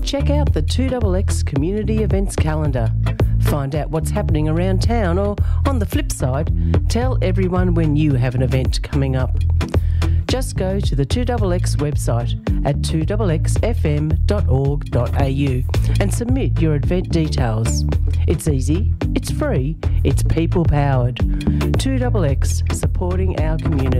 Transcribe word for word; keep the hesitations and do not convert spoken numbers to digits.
Check out the two X X Community Events calendar. Find out what's happening around town, or on the flip side, tell everyone when you have an event coming up. Just go to the two X X website at two x x f m dot org dot a u and submit your event details. It's easy, it's free, it's people powered. two X X, supporting our community.